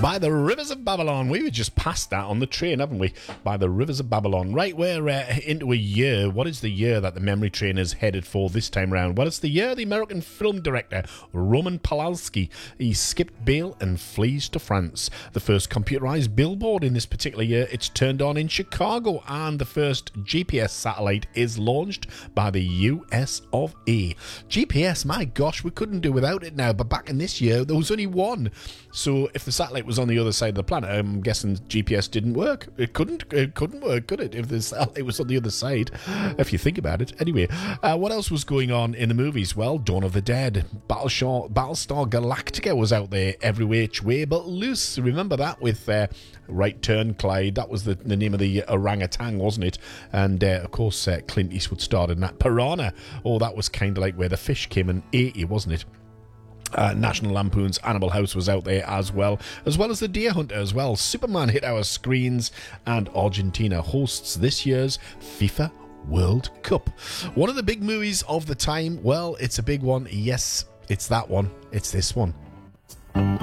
By the Rivers of Babylon. We were just past that on the train, haven't we? By the Rivers of Babylon. Right, we're into a year. What is the year that the Memory Train is headed for this time round? Well, it's the year the American film director Roman Polanski, he skipped bail and flees to France. The first computerized billboard in this particular year, it's turned on in Chicago, and the first GPS satellite is launched by the US of A. GPS, my gosh, we couldn't do without it now, but back in this year, there was only one. So if the satellite was on the other side of the planet, I'm guessing GPS didn't work. It couldn't work, could it, if the satellite was on the other side, if you think about it. Anyway, what else was going on in the movies? Well, Dawn of the Dead, Battlestar Galactica was out there every which way but loose. Remember that with Right Turn, Clyde? That was the name of the orangutan, wasn't it? And of course, Clint Eastwood starred in that. Piranha. Oh, that was kind of like where the fish came and ate you, wasn't it? National Lampoon's Animal House was out there as well as the Deer Hunter as well. Superman hit our screens, and Argentina hosts this year's FIFA World Cup. One of the big movies of the time, well, it's a big one. Yes, it's that one. It's this one.